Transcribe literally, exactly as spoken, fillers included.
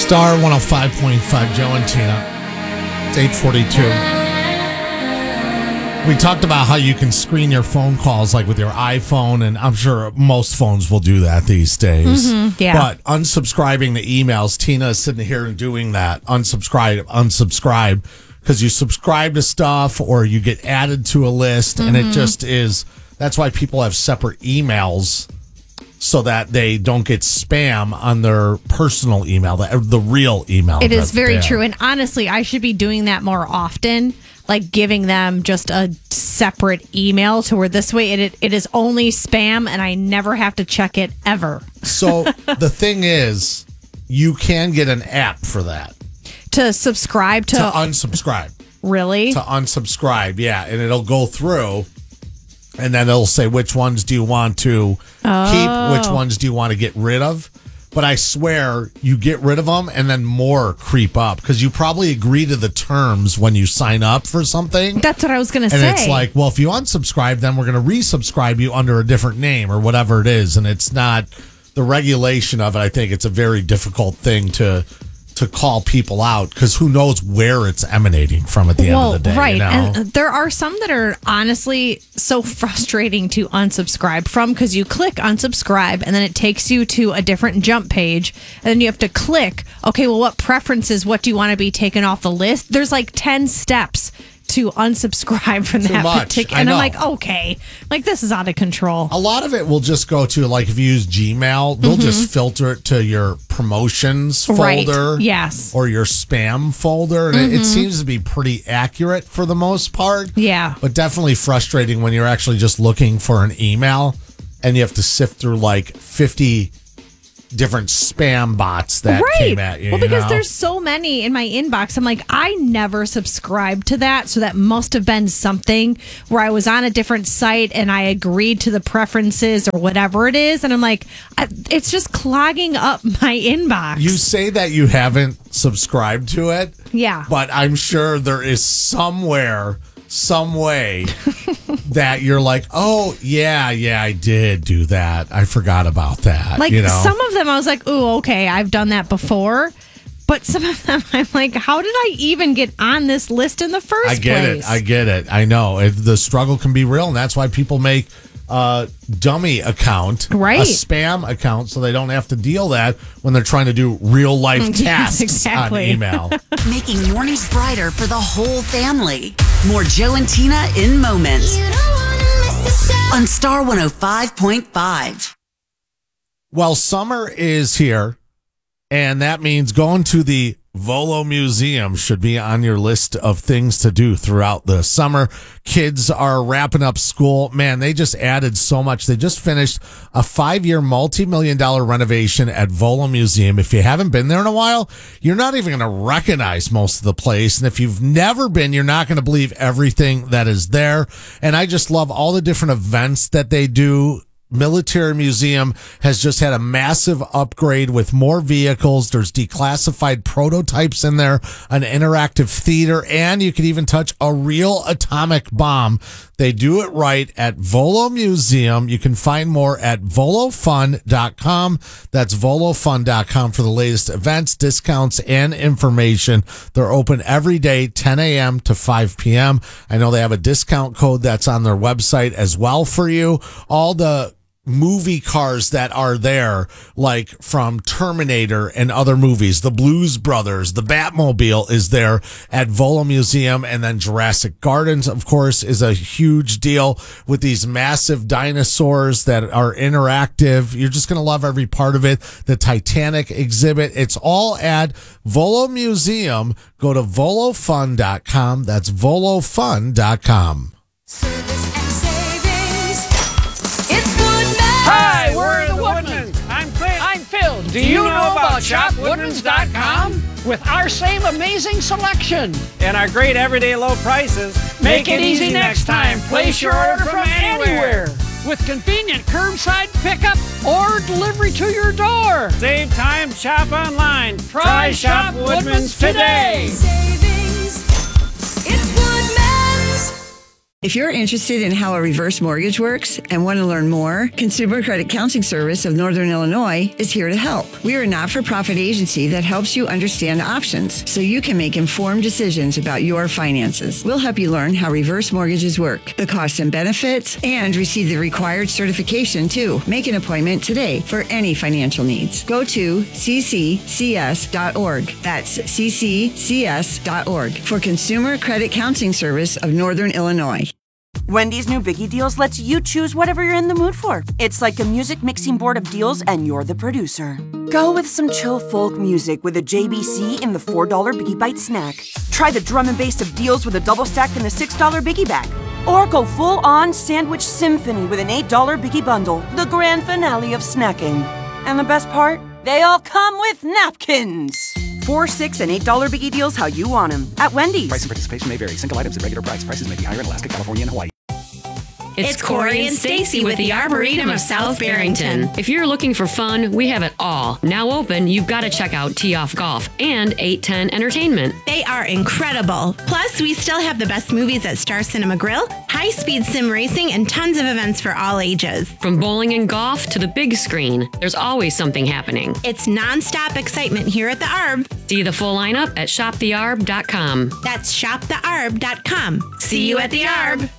Star one oh five point five, Joe and Tina. It's eight forty-two. We talked about how you can screen your phone calls like with your iPhone, and I'm sure most phones will do that these days. Mm-hmm, yeah. But unsubscribing to emails, Tina is sitting here and doing that. Unsubscribe, unsubscribe, because you subscribe to stuff or you get added to a list, mm-hmm. and it just is, that's why people have separate emails so that they don't get spam on their personal email, the, the real email. It is very true. And honestly, I should be doing that more often, like giving them just a separate email to where this way it it is only spam and I never have to check it ever. So the thing is, you can get an app for that. To subscribe to... To unsubscribe. Really? To unsubscribe, yeah. And it'll go through, and then it'll say which ones do you want to oh. keep, which ones do you want to get rid of. But I swear, you get rid of them and then more creep up because you probably agree to the terms when you sign up for something. That's what I was going to say. And it's like, well, if you unsubscribe, then we're going to resubscribe you under a different name or whatever it is. And it's not the regulation of it. I think it's a very difficult thing to to call people out because who knows where it's emanating from at the well, end of the day. Right. You know? And there are some that are honestly so frustrating to unsubscribe from because you click unsubscribe and then it takes you to a different jump page. And then you have to click, okay, well, what preferences, what do you want to be taken off the list? There's like ten steps to unsubscribe from Too that much. particular. I And I'm know. like, okay, like this is out of control. A lot of it will just go to, like, if you use Gmail, they'll Mm-hmm. just filter it to your promotions Right. folder. Yes. Or your spam folder. And Mm-hmm. it, it seems to be pretty accurate for the most part. Yeah. But definitely frustrating when you're actually just looking for an email and you have to sift through like fifty different spam bots that right. came at you. Well, you because know? there's so many in my inbox. I'm like, I never subscribed to that. So that must have been something where I was on a different site and I agreed to the preferences or whatever it is. And I'm like, I, it's just clogging up my inbox. You say that you haven't subscribed to it. Yeah. But I'm sure there is somewhere, some way that you're like, oh, yeah, yeah, I did do that. I forgot about that. Like you know? some of them, I was like, ooh, okay, I've done that before. But some of them, I'm like, how did I even get on this list in the first I get place? it. I get it. I know. It, the struggle can be real, and that's why people make a dummy account, Right. a spam account, so they don't have to deal that when they're trying to do real life Yes, tasks exactly. on email. Making mornings brighter for the whole family. More Joe and Tina in moments. You don't wanna miss the show. On Star one oh five point five. Well, summer is here, and that means going to the Volo Museum should be on your list of things to do throughout the summer. Kids are wrapping up school. Man, they just added so much. They just finished a five-year, multi-million dollar renovation at Volo Museum. If you haven't been there in a while, you're not even going to recognize most of the place. And if you've never been, you're not going to believe everything that is there. And I just love all the different events that they do. Military Museum has just had a massive upgrade with more vehicles. There's declassified prototypes in there, an interactive theater, and you can even touch a real atomic bomb. They do it right at Volo Museum. You can find more at volo fun dot com. That's volo fun dot com for the latest events, discounts, and information. They're open every day, ten a.m. to five p.m. I know they have a discount code that's on their website as well for you. All the movie cars that are there, like from Terminator and other movies, the Blues Brothers, the Batmobile is there at Volo Museum, and then Jurassic Gardens, of course, is a huge deal with these massive dinosaurs that are interactive. You're just going to love every part of it. The Titanic exhibit, it's all at Volo Museum. Go to volo fun dot com. That's volo fun dot com. Service and savings. It's Woodman. Hi, we're the Woodmans. I'm Clint. I'm Phil. Do you know about shop woodmans dot com? With our same amazing selection And our great everyday low prices Make it easy next time. Place your order from anywhere. With convenient curbside pickup or delivery to your door. Save time, shop online. Try Shop Woodman's today. Savings. If you're interested in how a reverse mortgage works and want to learn more, Consumer Credit Counseling Service of Northern Illinois is here to help. We are a not-for-profit agency that helps you understand options so you can make informed decisions about your finances. We'll help you learn how reverse mortgages work, the costs and benefits, and receive the required certification too. Make an appointment today for any financial needs. Go to c c c s dot org. That's c c c s dot org for Consumer Credit Counseling Service of Northern Illinois. Wendy's new Biggie Deals lets you choose whatever you're in the mood for. It's like a music mixing board of deals, and you're the producer. Go with some chill folk music with a J B C in the four dollar Biggie Bite snack. Try the drum and bass of deals with a double stack in the six dollar Biggie Bag. Or go full-on sandwich symphony with an eight dollar Biggie Bundle, the grand finale of snacking. And the best part? They all come with napkins. Four, six, and eight dollar Biggie Deals how you want them at Wendy's. Price and participation may vary. Single items at regular price. Prices may be higher in Alaska, California, and Hawaii. It's Corey and Stacy with the Arboretum of South Barrington. If you're looking for fun, we have it all. Now open, you've got to check out Tee Off Golf and eight ten Entertainment. They are incredible. Plus, we still have the best movies at Star Cinema Grill, high-speed sim racing, and tons of events for all ages. From bowling and golf to the big screen, there's always something happening. It's nonstop excitement here at the Arb. See the full lineup at shop the arb dot com. That's shop the arb dot com. See you at the Arb.